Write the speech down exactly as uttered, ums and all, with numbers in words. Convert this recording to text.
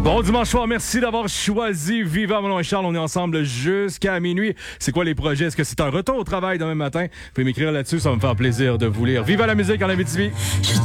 Bon dimanche soir, merci d'avoir choisi Viva. Mon nom est Charles, on est ensemble jusqu'à minuit. C'est quoi les projets? Est-ce que c'est un retour au travail demain matin? Vous pouvez m'écrire là-dessus, ça va me faire plaisir de vous lire. Viva la musique en Abitibi!